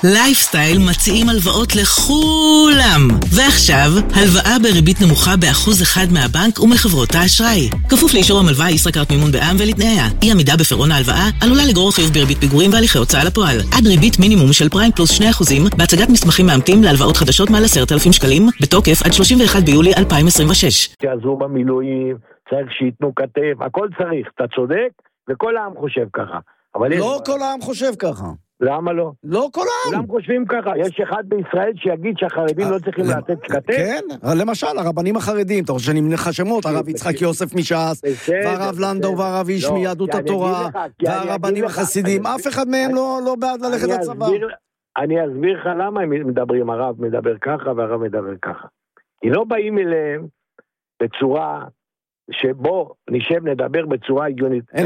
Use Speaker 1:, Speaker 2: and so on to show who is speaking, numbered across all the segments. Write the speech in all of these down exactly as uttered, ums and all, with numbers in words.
Speaker 1: לייפסטייל מציעים הלוואות לכולם. ועכשיו, הלוואה בריבית נמוכה באחוז אחד מהבנק ומחברות האשראי. כפוף לאישור המלווה ישראכרט מימון בע"מ ולתנאיה. אי עמידה בפירעון ההלוואה עלולה לגרור חיוב בריבית פיגורים והליכי הוצאה לפועל. עד ריבית מינימום של פריים פלוס שני אחוזים בהצגת מסמכים מאמתים להלוואות חדשות מעל עשרת אלפים שקלים, בתוקף עד שלושים ואחד ביולי אלפיים עשרים ושש.
Speaker 2: שיעזרו במילואים, צריך שיתנו כתף, הכל צריך, אתה צודק, וכל העם חושב ככה.
Speaker 3: לא כל העם חושב ככה.
Speaker 2: למה לא?
Speaker 3: לא כל העם.
Speaker 2: כולם חושבים ככה. יש אחד בישראל שיגיד שהחרדים לא צריכים לתת כתף?
Speaker 3: כן, למשל, הרבנים החרדים, אתה רוצה שאני מנחה שמות, הרב יצחק יוסף מש"ס, והרב לנדאו והרב איש מיהדות התורה, והרבנים החסידים, אף אחד מהם לא בעד ללכת לצבא.
Speaker 2: אני אסביר לך למה הם מדברים, הרב מדבר ככה והרב מדבר ככה. כי לא באים אליהם בצורה שבו נשב נדבר בצורה הגיונית.
Speaker 3: אין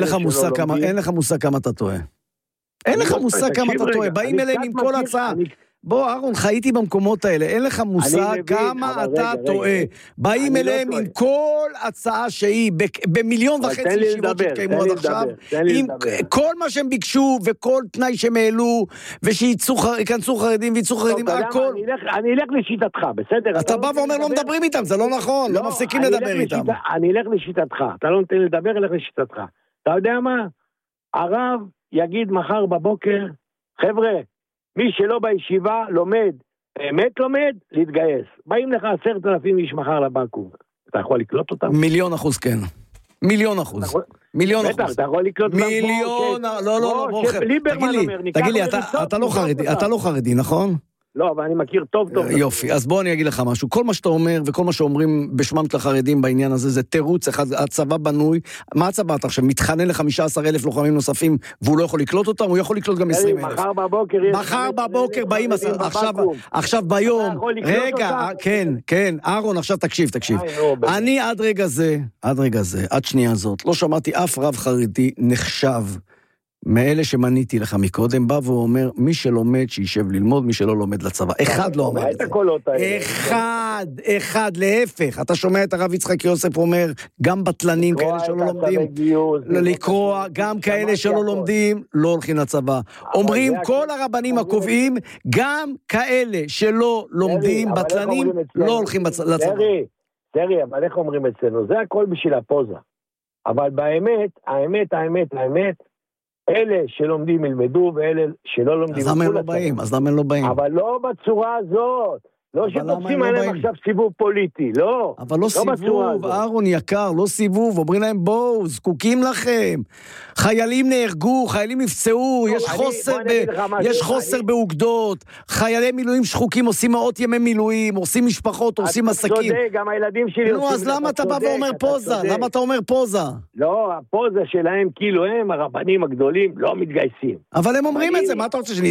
Speaker 3: לך מושג כמה אתה טועה. אין לך מושג כמה אתה טועה, באים אליהם עם כל הצעה. בוא, אהרון, חייתי במקומות האלה, אין לך מושג כמה אתה טועה. באים אליהם עם כל הצעה שהיא, במיליון וחצי ישיבות שהתקיימו עד עכשיו, עם כל מה שהם ביקשו וכל תנאי שהם העלו, ושיכנסו חרדים ויצאו חרדים, הכל.
Speaker 2: אני אלך לשיטתך, בסדר?
Speaker 3: אתה בא ואומר לא מדברים איתם, זה לא נכון, לא מפסיקים לדבר איתם.
Speaker 2: אני אלך לשיטתך, אתה לא נותן לדבר, אלך לשיטתך. אתה יודע מה? הרב יגיד מחר בבוקר, חבר'ה, מי שלא בישיבה לומד, באמת לומד, להתגייס. באים לך עשרת אלפים איש מחר לבקו"ם. אתה יכול לקלוט אותם?
Speaker 3: מיליון אחוז כן. מיליון אחוז. מיליון אחוז.
Speaker 2: בטח, אתה יכול לקלוט אותם.
Speaker 3: מיליון, לא, לא, לא, בוא, תגיד לי, אתה לא חרדי, אתה לא חרדי, נכון?
Speaker 2: לא, אבל אני מכיר טוב טוב.
Speaker 3: יופי, אז בוא אני אגיד לך משהו. כל מה שאתה אומר וכל מה שאומרים בשמם של החרדים בעניין הזה, זה תירוץ אחד, הצבא בנוי. מה הצבא אתה עכשיו? מתחנן ל-חמישה עשר אלף לוחמים נוספים, והוא לא יכול לקלוט אותם, הוא יכול לקלוט גם עשרים אלף.
Speaker 2: מחר בבוקר יש...
Speaker 3: מחר בבוקר באים, עכשיו ביום. רגע, כן, כן, אהרון, עכשיו תקשיב, תקשיב. אני עד רגע זה, עד רגע זה, עד שנייה הזאת, לא שמעתי אף רב חרדי נחשב מאלה שמניתי לך מקודם, בא והוא אומר, מי שלומד שישב ללמוד, מי שלא לומד לצבא. אחד לא אומר את זה. אחד, אחד, להפך. אתה שומע את הרב יצחק יוסף אומר, גם בטלנים כאלה שלא לומדים, לקרוא, גם כאלה שלא לומדים, לא הולכים לצבא. אומרים כל הרבנים הקובעים, גם כאלה שלא לומדים, בטלנים, לא הולכים לצבא.
Speaker 2: תראי, אבל איך אומרים אצלנו? זה הכל בשביל הפוזה. אבל באמת, האמת, האמת, האמת, אלה שלומדים ילמדו, ואלה שלא לומדים...
Speaker 3: אז למה הם לא באים? אז למה הם לא באים?
Speaker 2: אבל לא בצורה הזאת. לא שתופסים עליהם עכשיו סיבוב פוליטי, לא.
Speaker 3: אבל לא סיבוב, אהרון יקר, לא סיבוב. אומרים להם, בואו, זקוקים לכם. חיילים נהרגו, חיילים נפצעו, יש חוסר באוגדות. חיילי מילואים שחוקים עושים מאות ימי מילואים, עושים משפחות, עושים עסקים.
Speaker 2: אתה צודק, גם הילדים שלי...
Speaker 3: נו, אז למה אתה בא ואומר פוזה? למה אתה אומר פוזה?
Speaker 2: לא, הפוזה שלהם, כאילו הם, הרבנים הגדולים, לא מתגייסים.
Speaker 3: אבל הם אומרים את זה, מה אתה רוצה שאני...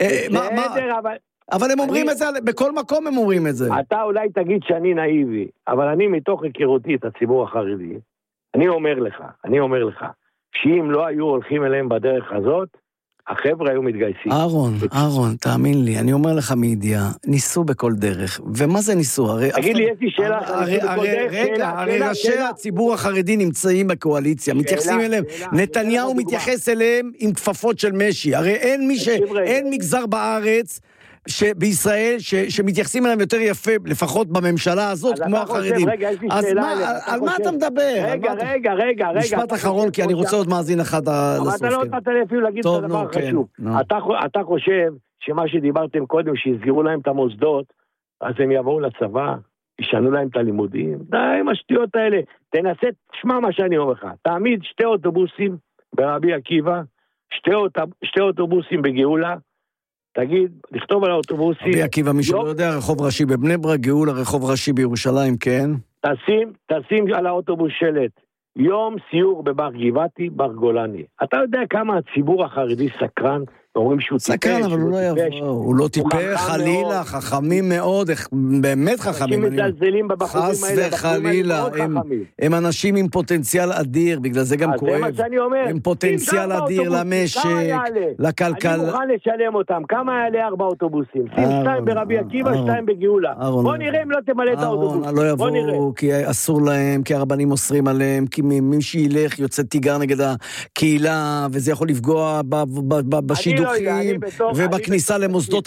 Speaker 2: בסדר, אבל...
Speaker 3: אבל הם אומרים את זה, בכל מקום הם אומרים את זה.
Speaker 2: אתה אולי תגיד שאני נאיבי, אבל אני מתוך היכרותי את הציבור החרדי, אני אומר לך, אני אומר לך, שאם לא היו הולכים אליהם בדרך הזאת, החבר'ה היו מתגייסים.
Speaker 3: אהרון, אהרון, תאמין לי, אני אומר לך מידיעה, ניסו בכל דרך. ומה זה ניסו?
Speaker 2: תגיד לי, יש לי שאלה.
Speaker 3: רגע, הרי ראשי הציבור החרדי נמצאים בקואליציה, מתייחסים אליהם, נתניהו מתייחס אליהם עם כפפות של משי, הרי אין מגזר בארץ, שבישראל, שמתייחסים אליהם יותר יפה, לפחות בממשלה הזאת, כמו החרדים. אז על מה אתה מדבר?
Speaker 2: רגע, רגע, רגע.
Speaker 3: משפט אחרון, כי אני רוצה עוד מאזין אחד לסוף.
Speaker 2: אתה לא נתת לי אפילו להגיד את הדבר החשוב. אתה חושב שמה שדיברתם קודם, שיסגרו להם את המוסדות, אז הם יבואו לצבא, ישנו להם את הלימודים. די עם השטויות האלה. תנסה, תשמע מה שאני אומר לך. תעמיד שתי אוטובוסים ברבי עקיבא, שתי אוטובוסים בגאולה, תגיד, לכתוב על האוטובוסים...
Speaker 3: רבי עקיבא, מי שלא יודע, רחוב ראשי בבני ברק, גאולה, רחוב ראשי בירושלים, כן?
Speaker 2: תשים, תשים על האוטובוס שלט, יום סיור בבר גבעתי, בר גולני. אתה יודע כמה הציבור החרדי סקרן, אומרים שהוא טיפש.
Speaker 3: סקרן, אבל הוא לא יבוא, הוא לא טיפש, חלילה, חכמים מאוד, באמת חכמים.
Speaker 2: אנשים מזלזלים בבחורים האלה,
Speaker 3: חס וחלילה, הם אנשים עם פוטנציאל אדיר, בגלל זה גם כואב.
Speaker 2: זה מה שאני אומר.
Speaker 3: הם פוטנציאל אדיר למשק, לכלכלה.
Speaker 2: אני מוכן לשלם אותם, כמה יעלה ארבע אוטובוסים? שים שתיים ברבי עקיבא, שתיים בגאולה. בוא נראה אם לא תמלא את האוטובוס.
Speaker 3: לא יבואו, כי אסור להם, כי הרבנים אוסרים עליהם, כי מי שילך יוצא תיגר נגד הקהילה, וזה יכול לפגוע בשידוכים ובכניסה למוסדות